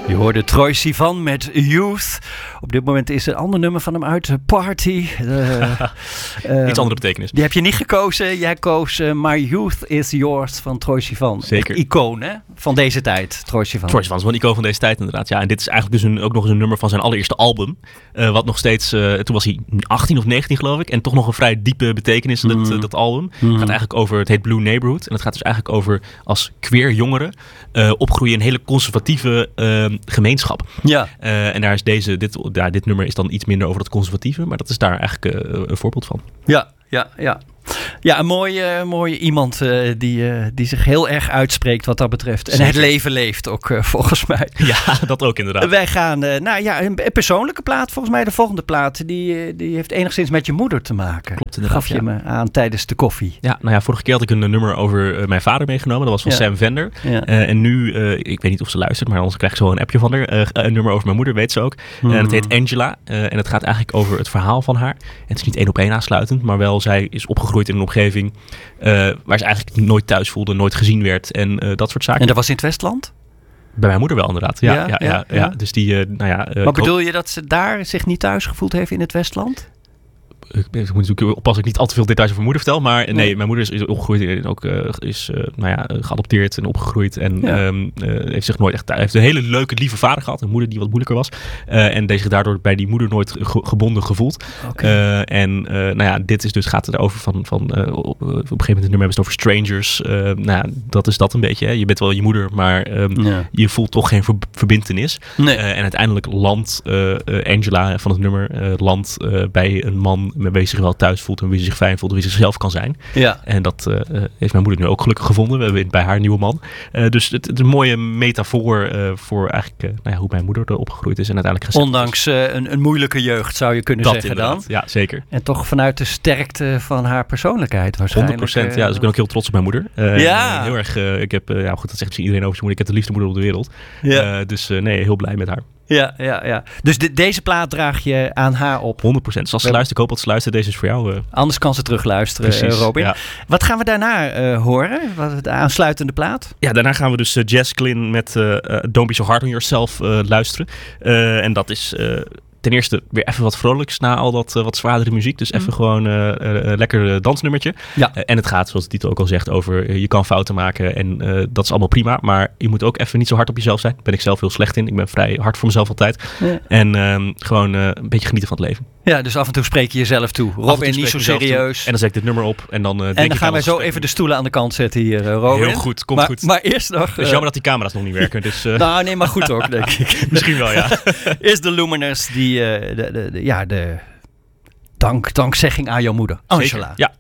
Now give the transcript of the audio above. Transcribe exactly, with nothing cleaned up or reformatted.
Je hoorde Troye Sivan met Youth. Op dit moment is een ander nummer van hem uit, Party. Uh, uh, Iets andere betekenis. Die heb je niet gekozen. Jij koos uh, My Youth Is Yours van Troye Sivan. Zeker. Een icoon, hè? Van deze tijd, Troye Sivan. Troye Sivan is wel een icoon van deze tijd inderdaad. Ja, en dit is eigenlijk dus een, ook nog eens een nummer van zijn allereerste album. Uh, wat nog steeds, uh, toen was hij achttien of negentien geloof ik. En toch nog een vrij diepe betekenis, mm. dat, uh, dat album. Mm. Het gaat eigenlijk over, het heet Blue Neighborhood. En het gaat dus eigenlijk over als queer jongeren uh, opgroeien in een hele conservatieve uh, gemeenschap. Ja. Uh, en daar is deze, dit, ja, dit nummer is dan iets minder over dat conservatieve. Maar dat is daar eigenlijk uh, een voorbeeld van. Ja, ja, ja. Ja, een mooie, mooie iemand uh, die, uh, die zich heel erg uitspreekt wat dat betreft. En Zeker. Het leven leeft ook, uh, volgens mij. Ja, dat ook inderdaad. Wij gaan, uh, nou ja, een, een persoonlijke plaat. Volgens mij de volgende plaat, die, uh, die heeft enigszins met je moeder te maken. Klopt inderdaad. Gaf je ja. me aan tijdens de koffie. Ja, nou ja, vorige keer had ik een nummer over uh, mijn vader meegenomen. Dat was van ja. Sam Vender. Ja. Uh, en nu, uh, ik weet niet of ze luistert, maar anders krijg ik zo een appje van haar. Uh, een nummer over mijn moeder, weet ze ook. Hmm. En het heet Angela. Uh, en het gaat eigenlijk over het verhaal van haar. En het is niet één op één aansluitend, maar wel zij is opgegroeid in een omgeving Uh, waar ze eigenlijk nooit thuis voelde, nooit gezien werd en uh, dat soort zaken. En dat was in het Westland? Bij mijn moeder wel inderdaad. Ja, ja, ja, ja, ja, ja. ja. Dus die, uh, nou ja. Uh, maar bedoel je dat ze daar zich niet thuis gevoeld heeft in het Westland? Ik moet natuurlijk oppassen dat ik niet al te veel details over mijn moeder vertel. Maar nee, nee mijn moeder is opgegroeid en ook uh, is uh, nou ja, geadopteerd en opgegroeid. En ja. um, uh, heeft zich nooit echt heeft een hele leuke, lieve vader gehad. Een moeder die wat moeilijker was. Uh, en deze zich daardoor bij die moeder nooit ge- gebonden gevoeld. Okay. Uh, en uh, nou ja, dit is dus, gaat het erover van, van uh, op, op een gegeven moment het nummer hebben ze het over strangers. Uh, nou ja, dat is dat een beetje. Hè. Je bent wel je moeder, maar um, ja. je voelt toch geen ver- verbintenis. Nee. Uh, en uiteindelijk landt uh, uh, Angela van het nummer uh, landt uh, bij een man met wie zich wel thuis voelt en wie zich fijn voelt en wie zichzelf kan zijn. Ja. En dat uh, heeft mijn moeder nu ook gelukkig gevonden. We hebben bij haar een nieuwe man. Uh, dus het, het is een mooie metafoor uh, voor eigenlijk uh, nou ja, hoe mijn moeder er opgegroeid is en uiteindelijk gezegd Ondanks uh, een, een moeilijke jeugd zou je kunnen dat zeggen inderdaad. Dan. Ja, zeker. En toch vanuit de sterkte van haar persoonlijkheid waarschijnlijk. honderd procent, ja. Dus ik ben ook heel trots op mijn moeder. Uh, ja. Heel erg, uh, ik heb, uh, ja goed, dat zegt misschien iedereen over zijn moeder. Ik heb de liefste moeder op de wereld. Ja. Uh, dus uh, nee, heel blij met haar. Ja, ja, ja. Dus de, deze plaat draag je aan haar op. honderd procent. Dus als ze luistert, ik hoop dat ze luistert. Deze is voor jou. Uh... Anders kan ze terugluisteren, Precies, uh, Robin. Ja. Wat gaan we daarna uh, horen? Wat de aansluitende plaat? Ja, daarna gaan we dus uh, Jess Glynn met uh, uh, Don't Be So Hard On Yourself uh, luisteren. Uh, en dat is... Uh, Ten eerste weer even wat vrolijks na al dat uh, wat zwaardere muziek. Dus even mm. gewoon uh, uh, lekker uh, dansnummertje. Ja. Uh, en het gaat, zoals de titel ook al zegt, over uh, je kan fouten maken. En uh, dat is allemaal prima. Maar je moet ook even niet zo hard op jezelf zijn. Daar ben ik zelf heel slecht in. Ik ben vrij hard voor mezelf altijd. Ja. En um, gewoon uh, een beetje genieten van het leven. Ja, dus af en toe spreek je jezelf toe. Robin, niet zo serieus. Toe. En dan zet ik dit nummer op. En dan, uh, denk en dan gaan wij zo even de stoelen aan de kant zetten hier, uh, Robin. Heel goed, komt maar, goed. Maar eerst nog... Uh... Het is jammer dat die camera's nog niet werken. Dus, uh... nou, nee, maar goed ook, denk ik. Misschien wel, ja. Eerst de Lumineers die... Uh, de, de, de, ja, de dank, dankzegging aan jouw moeder. Angela. Zeker, ja.